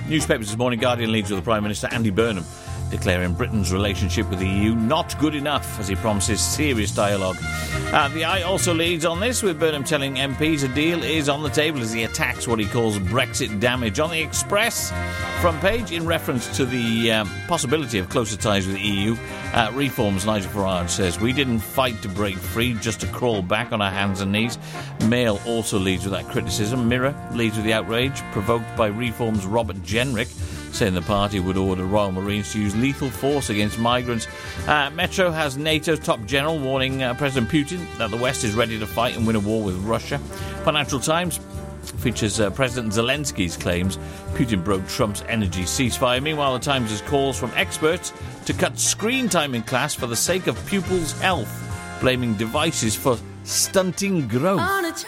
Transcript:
Newspapers this morning, Guardian leads with the Prime Minister Andy Burnham declaring Britain's relationship with the EU not good enough as he promises serious dialogue. The Eye also leads on this, with Burnham telling MPs a deal is on the table as he attacks what he calls Brexit damage. On the Express front page, in reference to the possibility of closer ties with the EU, Reform's Nigel Farage says, "We didn't fight to break free, just to crawl back on our hands and knees." Mail also leads with that criticism. Mirror leads with the outrage provoked by Reform's Robert Jenrick, saying the party would order Royal Marines to use lethal force against migrants. Metro has NATO's top general warning President Putin that the West is ready to fight and win a war with Russia. Financial Times features President Zelensky's claims Putin broke Trump's energy ceasefire. Meanwhile, the Times has calls from experts to cut screen time in class for the sake of pupils' health, blaming devices for stunting growth.